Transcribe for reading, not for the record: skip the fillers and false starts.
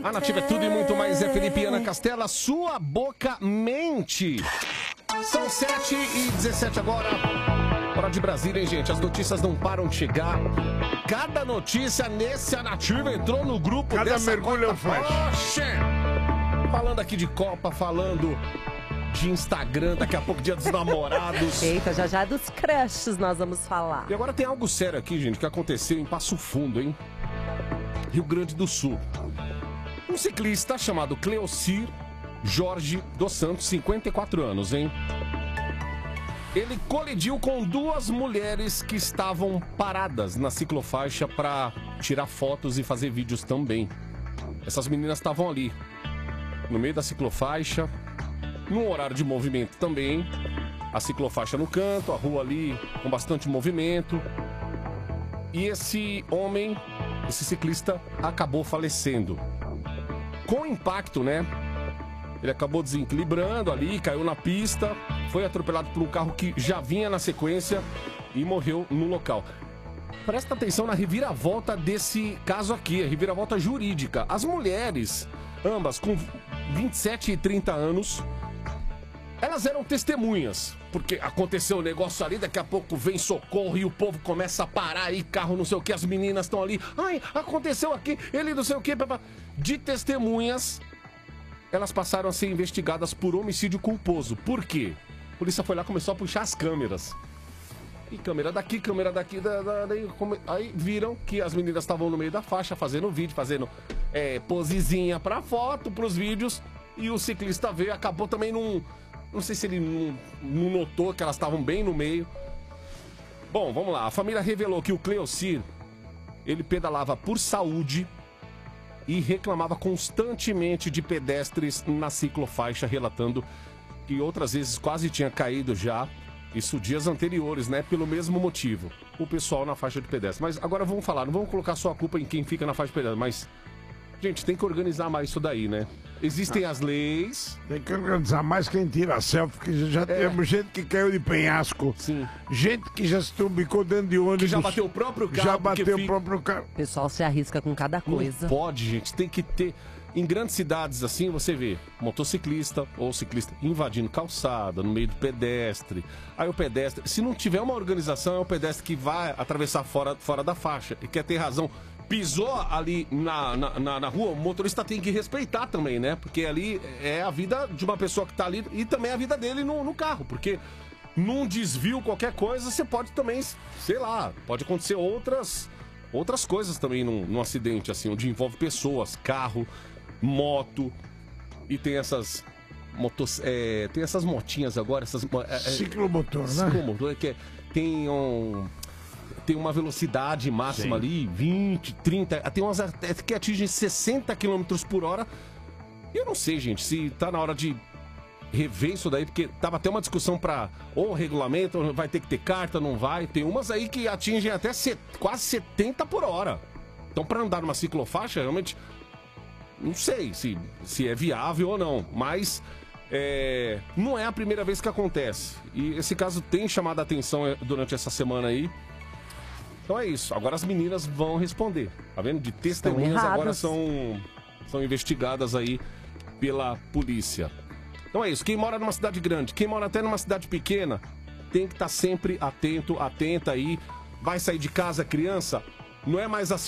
A Nativa é tudo e muito mais. É Felipe e Ana Castela, sua boca mente. São 7h17 agora. Hora de Brasília, hein, gente? As notícias não param de chegar. Cada notícia nesse A Nativa entrou no grupo. Cada mergulho é um flash. Oxê! Falando aqui de Copa, falando de Instagram, daqui a pouco Dia dos Namorados. Eita, já dos crushes nós vamos falar. E agora tem algo sério aqui, gente, que aconteceu em Passo Fundo, hein? Rio Grande do Sul. Um ciclista chamado Cleocir Jorge dos Santos, 54 anos, hein? Ele colidiu com duas mulheres que estavam paradas na ciclofaixa para tirar fotos e fazer vídeos também. Essas meninas estavam ali, no meio da ciclofaixa, num horário de movimento também. A ciclofaixa no canto, a rua ali com bastante movimento. E esse homem, esse ciclista, acabou falecendo. Com o impacto, né? Ele acabou desequilibrando ali, caiu na pista, foi atropelado por um carro que já vinha na sequência e morreu no local. Presta atenção na reviravolta desse caso aqui, a reviravolta jurídica. As mulheres, ambas com 27 e 30 anos, elas eram testemunhas, porque aconteceu um negócio ali, daqui a pouco vem socorro e o povo começa a parar aí, carro não sei o que, as meninas estão ali, ai, aconteceu aqui, ele não sei o que, de testemunhas, elas passaram a ser investigadas por homicídio culposo. Por quê? A polícia foi lá e começou a puxar as câmeras. E câmera daqui, aí viram que as meninas estavam no meio da faixa, fazendo vídeo, fazendo posezinha pra foto, pros vídeos, e o ciclista veio, acabou também não sei se ele não notou que elas estavam bem no meio. Bom, vamos lá. A família revelou que o Cleocir, ele pedalava por saúde e reclamava constantemente de pedestres na ciclofaixa, relatando que outras vezes quase tinha caído já, isso dias anteriores, né? Pelo mesmo motivo, o pessoal na faixa de pedestre. Mas agora vamos falar, não vamos colocar só a culpa em quem fica na faixa de pedestre, mas, gente, tem que organizar mais isso daí, né? Existem as leis. Tem que organizar mais quem tira selfie, porque já temos gente que caiu de penhasco. Sim. Gente que já se trombicou dentro de ônibus. Que já bateu o próprio carro. Já bateu o próprio carro. O pessoal se arrisca com cada coisa. Não pode, gente. Tem que ter... Em grandes cidades assim, você vê motociclista ou ciclista invadindo calçada, no meio do pedestre. Aí o pedestre... Se não tiver uma organização, é o pedestre que vai atravessar fora da faixa. E quer ter razão. Pisou ali na rua, o motorista tem que respeitar também, né? Porque ali é a vida de uma pessoa que tá ali e também a vida dele no carro. Porque num desvio, qualquer coisa, você pode também, sei lá, pode acontecer outras coisas também num acidente, assim, onde envolve pessoas, carro, moto. E tem essas tem essas motinhas agora, essas... Ciclomotor, né? Ciclomotor, que tem uma velocidade máxima. Sim. Ali, 20, 30, tem umas que atingem 60 km por hora. Eu não sei, gente, se tá na hora de rever isso daí, porque tava até uma discussão pra ou regulamento, vai ter que ter carta, não vai. Tem umas aí que atingem até quase 70 por hora. Então, pra andar numa ciclofaixa, realmente, não sei se é viável ou não, mas não é a primeira vez que acontece. E esse caso tem chamado a atenção durante essa semana aí. Então é isso, agora as meninas vão responder, tá vendo? De testemunhas agora são investigadas aí pela polícia. Então é isso, quem mora numa cidade grande, quem mora até numa cidade pequena, tem que estar sempre atenta aí. Vai sair de casa, criança, não é mais assim.